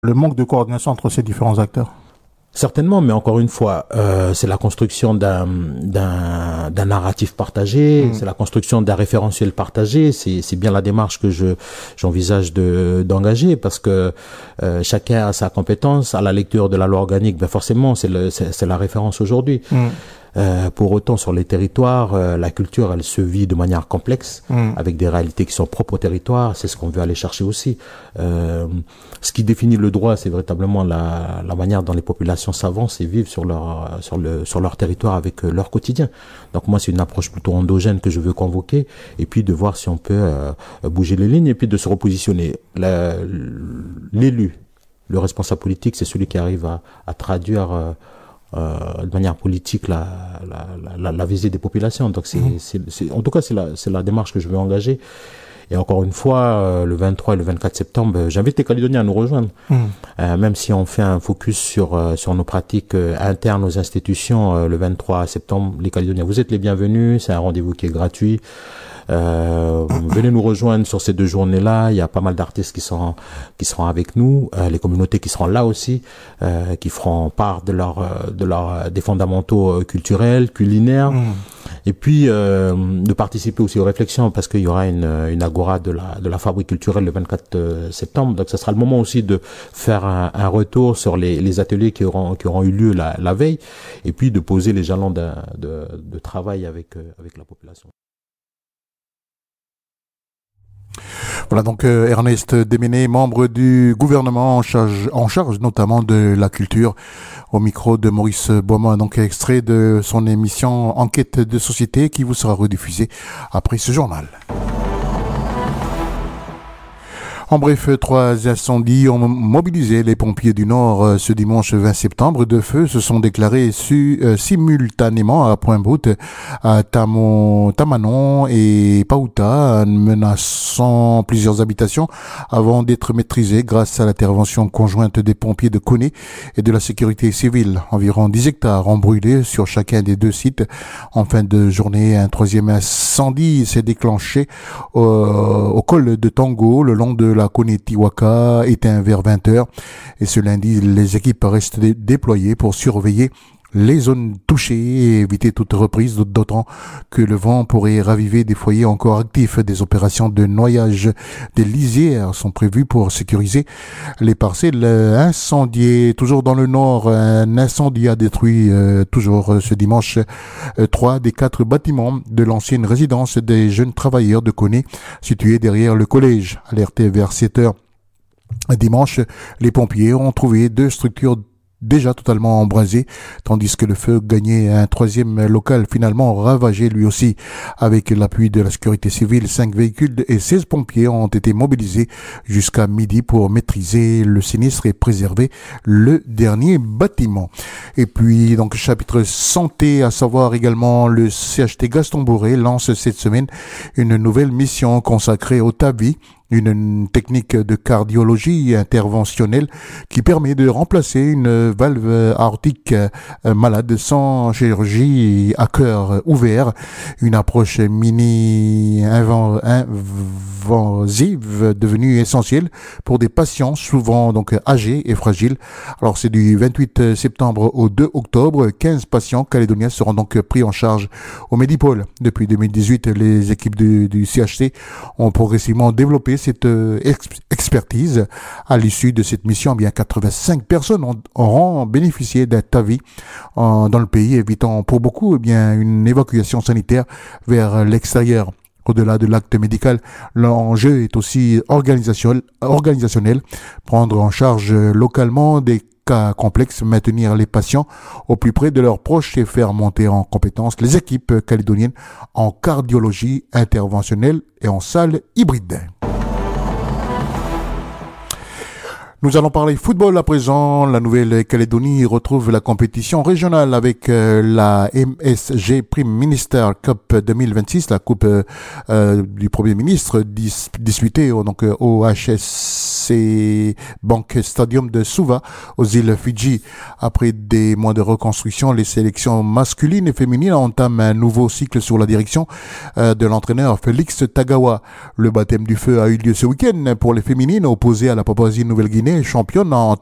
le manque de coordination entre ces différents acteurs? Certainement, mais encore une fois, c'est la construction d'un narratif partagé, c'est la construction d'un référentiel partagé. C'est bien la démarche que j'envisage d'engager, parce que chacun a sa compétence. À la lecture de la loi organique, ben forcément, c'est la référence aujourd'hui. Pour autant, sur les territoires, la culture, elle se vit de manière complexe, avec des réalités qui sont propres au territoire. C'est ce qu'on veut aller chercher aussi. Ce qui définit le droit, c'est véritablement la manière dont les populations s'avancent et vivent sur leur territoire avec leur quotidien. Donc moi, c'est une approche plutôt endogène que je veux convoquer, et puis de voir si on peut bouger les lignes, et puis de se repositionner. L'élu, le responsable politique, c'est celui qui arrive à traduire de manière politique la visée des populations. Donc en tout cas c'est la démarche que je veux engager. Et encore une fois, le 23 et le 24 septembre, j'invite les Calédoniens à nous rejoindre. Même si on fait un focus sur nos pratiques internes aux institutions, le 23 septembre, les Calédoniens, vous êtes les bienvenus. C'est un rendez-vous qui est gratuit. Venez nous rejoindre sur ces 2 journées-là. Il y a pas mal d'artistes qui seront avec nous, les communautés qui seront là aussi, qui feront part des fondamentaux culturels, culinaires, et puis de participer aussi aux réflexions, parce qu'il y aura une agora de la fabrique culturelle le 24 septembre. Donc ça sera le moment aussi de faire un retour sur les ateliers qui auront eu lieu la veille, et puis de poser les jalons de travail avec la population. Voilà donc Ernest Déméné, membre du gouvernement en charge notamment de la culture, au micro de Maurice Boismont, donc extrait de son émission Enquête de société qui vous sera rediffusée après ce journal. En bref, 3 incendies ont mobilisé les pompiers du Nord ce dimanche 20 septembre. 2 feux se sont déclarés simultanément à Pointe-Broute, à Tamanon et Paouta, menaçant plusieurs habitations avant d'être maîtrisés grâce à l'intervention conjointe des pompiers de Koné et de la sécurité civile. Environ 10 hectares ont brûlé sur chacun des 2 sites. En fin de journée, un 3e incendie s'est déclenché au col de Tango, le long de la Koné-Tiwaka, éteint vers 20h. Et ce lundi, les équipes restent déployées pour surveiller les zones touchées et éviter toute reprise, d'autant que le vent pourrait raviver des foyers encore actifs. Des opérations de noyage des lisières sont prévues pour sécuriser les parcelles incendiées. Toujours dans le Nord, un incendie a détruit toujours ce dimanche 3 des 4 bâtiments de l'ancienne résidence des jeunes travailleurs de Koné, située derrière le collège. Alertés vers 7h dimanche, les pompiers ont trouvé 2 structures déjà totalement embrasé, tandis que le feu gagnait un 3e local finalement ravagé lui aussi. Avec l'appui de la sécurité civile, 5 véhicules et 16 pompiers ont été mobilisés jusqu'à midi pour maîtriser le sinistre et préserver le dernier bâtiment. Et puis, donc, chapitre santé, à savoir également le CHT Gaston Bourré lance cette semaine une nouvelle mission consacrée au TAVI, une technique de cardiologie interventionnelle qui permet de remplacer une valve aortique malade sans chirurgie à cœur ouvert. Une approche invasive devenue essentielle pour des patients souvent donc âgés et fragiles. Alors c'est du 28 septembre au 2 octobre. 15 patients calédoniens seront donc pris en charge au Medipôle. Depuis 2018, les équipes du CHC ont progressivement développé cette expertise. À l'issue de cette mission, bien 85 personnes auront bénéficié d'un TAVI dans le pays, évitant pour beaucoup une évacuation sanitaire vers l'extérieur. Au-delà de l'acte médical, l'enjeu est aussi organisationnel. Prendre en charge localement des cas complexes, maintenir les patients au plus près de leurs proches et faire monter en compétence les équipes calédoniennes en cardiologie interventionnelle et en salle hybride. Nous allons parler football à présent. La Nouvelle-Calédonie retrouve la compétition régionale avec la MSG Prime Minister Cup 2026, la coupe du Premier ministre disputée au HSC Bank Stadium de Suva aux îles Fidji. Après des mois de reconstruction, les sélections masculines et féminines entament un nouveau cycle sous la direction de l'entraîneur Félix Tagawa. Le baptême du feu a eu lieu ce week-end pour les féminines opposées à la Papouasie-Nouvelle-Guinée championne en